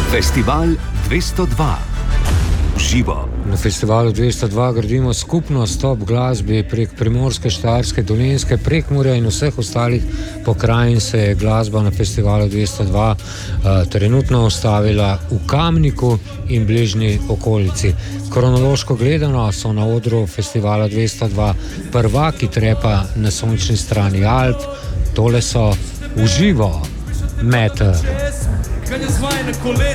Festival 202. Živo. Na festivalu 202 gradimo skupnost top glasbi prek Primorske, Štajerske, Dolenjske, Prekmurja in vseh ostalih pokrajin. Se je glasba na festivalu 202 trenutno ustavila v Kamniku in bližnji okolici. Kronološko gledano so na odru festivala 202 prvaki trepa na sončni strani Alp. Tole so v živo Meter. Kad je zvaj na kolesi